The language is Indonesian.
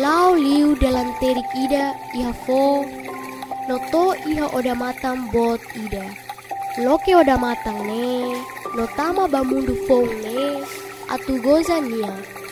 Lau liu dalam terik ida iha fo, noto iha oda matang bot ida. Loke oda matang ne, notama bamundu fong ne, atu goza nia.